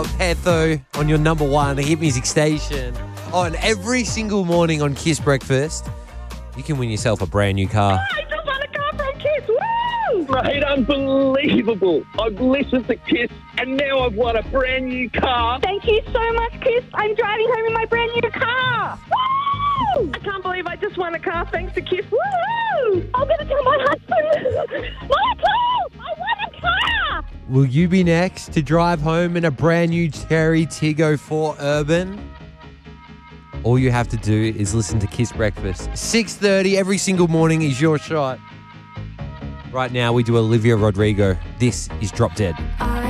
Petho on your number one, the Hit Music Station. On every single morning on Kiss Breakfast, you can win yourself a brand new car. I just won a car from Kiss. Woo! Mate, unbelievable. I've listened to Kiss and now I've won a brand new car. Thank you so much, Kiss. I'm driving home in my brand new car. Woo! I can't believe I just won a car thanks to Kiss. Woo! I'm going to tell my husband. Michael, I won a car. Will you be next to drive home in a brand new Cherry Tiggo 4 Urban? All you have to do is listen to Kiss Breakfast. 6:30 every single morning is your shot. Right now we do Olivia Rodrigo. This is Drop Dead.